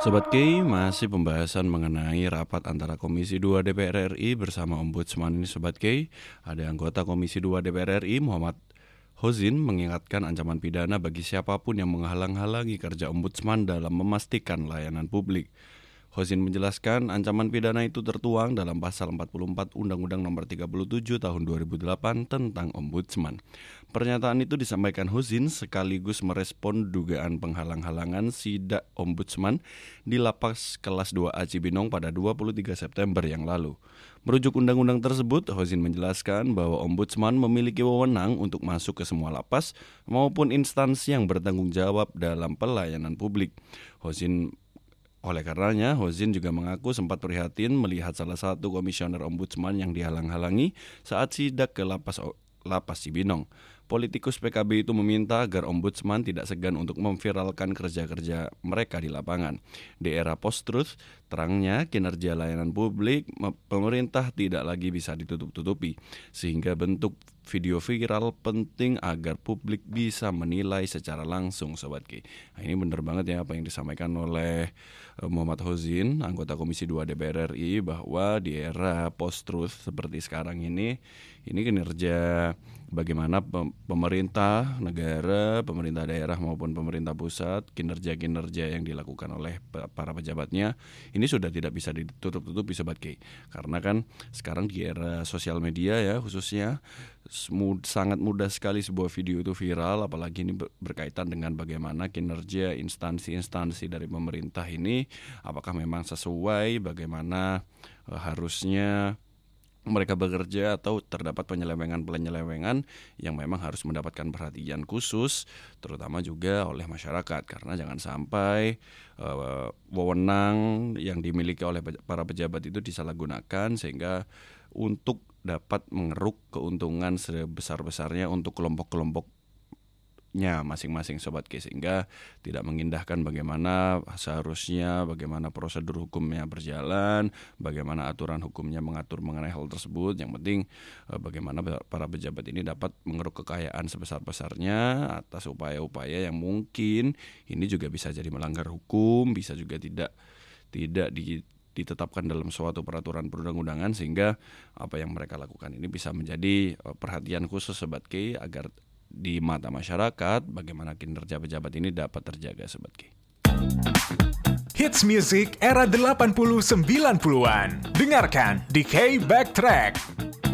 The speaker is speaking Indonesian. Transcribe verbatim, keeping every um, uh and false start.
Sobat K, masih pembahasan mengenai rapat antara Komisi dua D P R R I bersama Ombudsman ini Sobat K. Ada anggota Komisi dua D P R R I Muhammad Hozin mengingatkan ancaman pidana bagi siapapun yang menghalang-halangi kerja Ombudsman dalam memastikan layanan publik. Hozin menjelaskan ancaman pidana itu tertuang dalam pasal empat puluh empat Undang-Undang Nomor tiga puluh tujuh Tahun dua ribu delapan tentang Ombudsman. Pernyataan itu disampaikan Hozin sekaligus merespon dugaan penghalang-halangan sidak Ombudsman di Lapas Kelas dua A Cibinong pada dua puluh tiga September yang lalu. Merujuk undang-undang tersebut, Hozin menjelaskan bahwa Ombudsman memiliki wewenang untuk masuk ke semua lapas maupun instansi yang bertanggung jawab dalam pelayanan publik. Hozin Oleh karenanya, Hozin juga mengaku sempat prihatin melihat salah satu komisioner Ombudsman yang dihalang-halangi saat sidak ke lapas lapas Cibinong. Politikus P K B itu meminta agar Ombudsman tidak segan untuk memviralkan kerja-kerja mereka di lapangan. Di era post-truth, terangnya kinerja layanan publik pemerintah tidak lagi bisa ditutup-tutupi, sehingga bentuk video viral penting agar publik bisa menilai secara langsung, Sobat Ki. Nah, ini benar banget ya apa yang disampaikan oleh Muhammad Hozin, anggota Komisi dua D P R R I, bahwa di era post-truth seperti sekarang ini, ini kinerja bagaimana pemerintah negara, pemerintah daerah maupun pemerintah pusat, kinerja-kinerja yang dilakukan oleh para pejabatnya, ini sudah tidak bisa ditutup-tutupi Sobat Ki. Karena kan sekarang di era sosial media ya khususnya, sangat mudah sekali sebuah video itu viral, apalagi ini berkaitan dengan bagaimana kinerja instansi-instansi dari pemerintah ini, apakah memang sesuai bagaimana uh, harusnya mereka bekerja atau terdapat penyelewengan-penyelewengan yang memang harus mendapatkan perhatian khusus, terutama juga oleh masyarakat, karena jangan sampai uh, wewenang yang dimiliki oleh para pejabat itu disalahgunakan sehingga untuk dapat mengeruk keuntungan sebesar-besarnya untuk kelompok-kelompoknya masing-masing Sobat K, sehingga tidak mengindahkan bagaimana seharusnya, bagaimana prosedur hukumnya berjalan, bagaimana aturan hukumnya mengatur mengenai hal tersebut. Yang penting bagaimana para pejabat ini dapat mengeruk kekayaan sebesar-besarnya atas upaya-upaya yang mungkin ini juga bisa jadi melanggar hukum, bisa juga tidak tidak di ditetapkan dalam suatu peraturan perundang-undangan, sehingga apa yang mereka lakukan ini bisa menjadi perhatian khusus Sobat K agar di mata masyarakat bagaimana kinerja pejabat ini dapat terjaga Sobat K. Hits music era delapan puluh sembilan puluhan. Dengarkan di K Backtrack.